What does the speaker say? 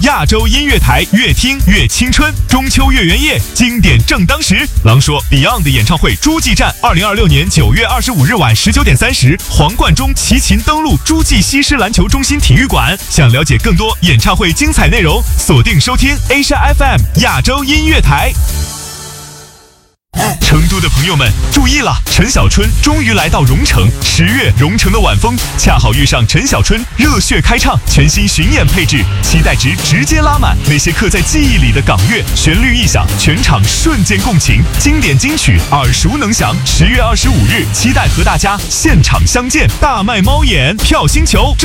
亚洲音乐台，越听越青春。中秋月圆夜，经典正当时。狼说 Beyond 的演唱会诸暨站，2026年9月25日晚19点30，黄贯中齐秦登陆诸暨西施篮球中心体育馆。想了解更多演唱会精彩内容，锁定收听 Asia FM 亚洲音乐台。成都的朋友们注意了，陈小春终于来到蓉城。10月，蓉城的晚风恰好遇上陈小春热血开唱，全新巡演配置，期待值直接拉满。那些刻在记忆里的港乐，旋律一响，全场瞬间共情，经典金曲耳熟能详。10月25日，期待和大家现场相见，大卖猫眼，票星球。